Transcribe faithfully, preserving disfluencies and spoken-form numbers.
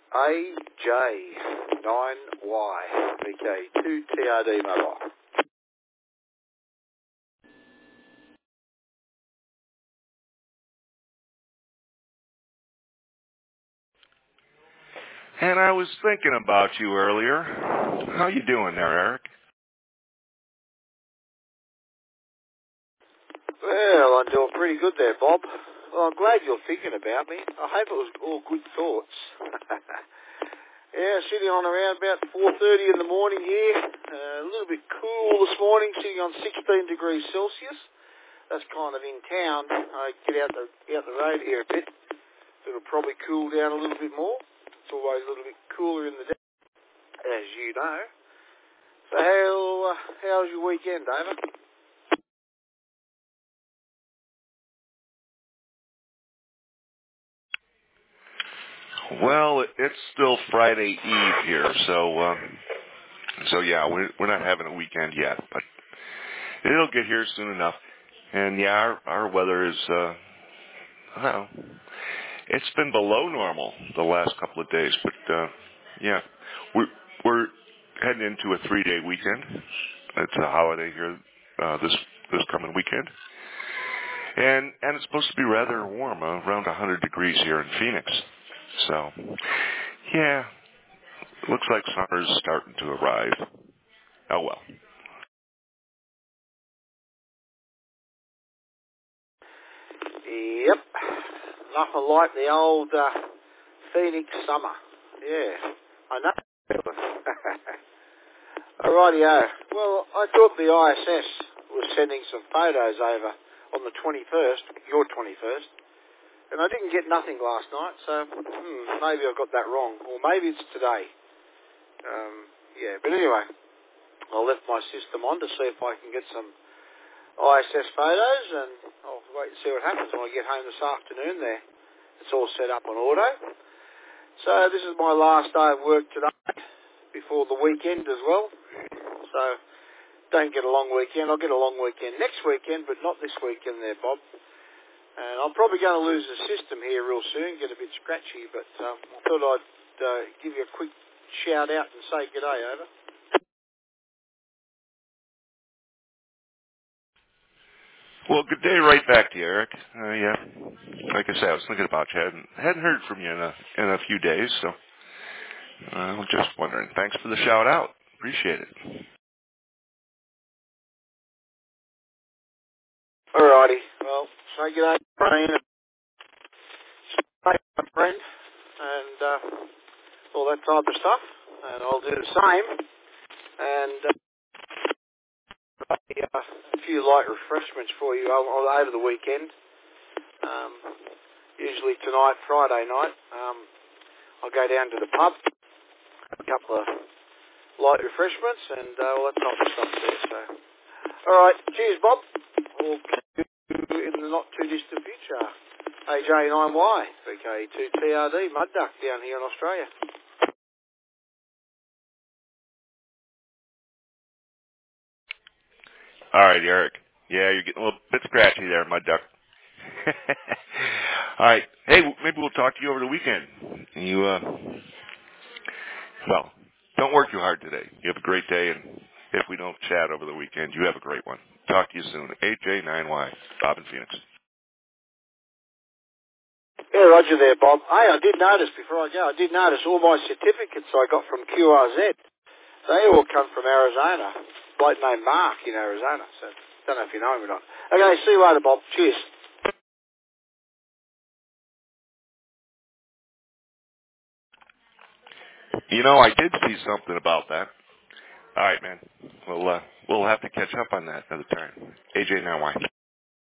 A J nine Y V K two T R D mobile. And I was thinking about you earlier. How you doing there, Eric? Well, I'm doing pretty good there, Bob. Well, I'm glad you're thinking about me. I hope it was all good thoughts. Yeah, sitting on around about four thirty in the morning here. Uh, a little bit cool this morning, sitting on sixteen degrees Celsius. That's kind of in town. I get out the out the road here a bit. It'll probably cool down a little bit more. It's always a little bit cooler in the day, as you know. So how uh, how's your weekend, David? Well, it- it's still Friday Eve here, so uh, so yeah, we're we're not having a weekend yet, but it'll get here soon enough. And yeah, our our weather is uh, well, it's been below normal the last couple of days, but uh, yeah, we're we're heading into a three day weekend. It's a holiday here uh, this this coming weekend, and and it's supposed to be rather warm, uh, around one hundred degrees here in Phoenix. So yeah, looks like summer's starting to arrive. Oh well. Yep. Nothing like the old uh, Phoenix summer. Yeah, I know. Alrighty-o. Well, I thought the I S S was sending some photos over on the twenty-first, your twenty-first, and I didn't get nothing last night, so hmm, maybe I got that wrong, or maybe it's today. Um, yeah, but anyway, I left my system on to see if I can get some I S S photos, and I'll wait and see what happens when I get home this afternoon there. It's all set up on auto. So this is my last day of work today, before the weekend as well. So don't get a long weekend. I'll get a long weekend next weekend, but not this weekend there, Bob. And I'm probably going to lose the system here real soon, get a bit scratchy, but um, I thought I'd uh, give you a quick shout out and say g'day, over. Well, good day right back to you, Eric. Uh, yeah, like I said, I was thinking about you. I hadn't, hadn't heard from you in a in a few days, so uh, I was just wondering. Thanks for the shout out. Appreciate it. Alrighty, well, say g'day, Brian, say my friend, and uh, all that type of stuff, and I'll do the same, and uh, a few light refreshments for you over over the weekend. Um, usually tonight, Friday night, um, I'll go down to the pub, have a couple of light refreshments, and uh, all that type of stuff there. So, all right, cheers, Bob. We'll see you in the not too distant future. A J nine Y, V K two T R D, Mud Duck down here in Australia. All right, Eric. Yeah, you're getting a little bit scratchy there, my duck. All right. Hey, maybe we'll talk to you over the weekend. You, uh, well, don't work too hard today. You have a great day, and if we don't chat over the weekend, you have a great one. Talk to you soon. A J nine Y, Bob in Phoenix. Yeah, Roger there, Bob. Hey, I did notice, before I go, I did notice all my certificates I got from Q R Z, they all come from Arizona. Bloke named Mark in Arizona, so don't know if you know him or not. Okay, see you later, Bob. Cheers. You know, I did see something about that. All right, man. We'll, uh, we'll have to catch up on that another time. A J nine Y.